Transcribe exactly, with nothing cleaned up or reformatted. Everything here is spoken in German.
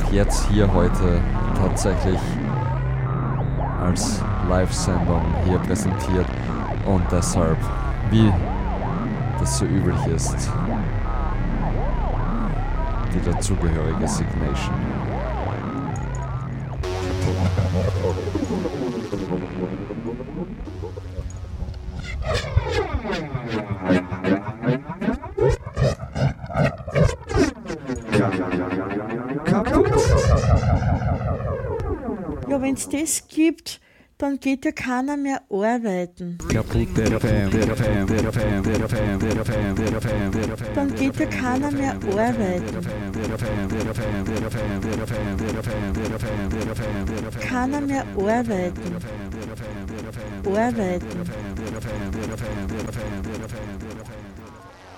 jetzt hier heute tatsächlich als Live-Sendung hier präsentiert und deshalb, wie das so üblich ist, die dazugehörige Signation. Ja, wenn es das gibt, dann geht ja keiner mehr arbeiten. Dann geht ja keiner mehr arbeiten. Keiner mehr arbeiten. Arbeiten.